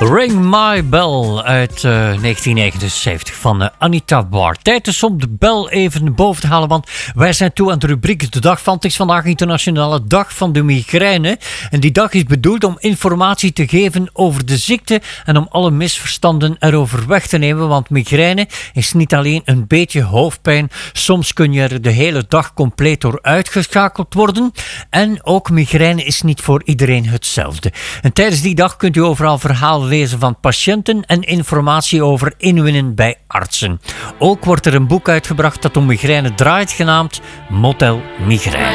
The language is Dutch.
Ring My Bell uit 1979 van Anita Barr. Tijd is om de bel even boven te halen, want wij zijn toe aan de rubriek De Dag van. Het is vandaag Internationale Dag van de Migraine. En die dag is bedoeld om informatie te geven over de ziekte en om alle misverstanden erover weg te nemen. Want migraine is niet alleen een beetje hoofdpijn. Soms kun je er de hele dag compleet door uitgeschakeld worden. En ook migraine is niet voor iedereen hetzelfde. En tijdens die dag kunt u overal verhalen lezen van patiënten en informatie over inwinnen bij artsen. Ook wordt er een boek uitgebracht dat om migraine draait, genaamd Motel Migraine.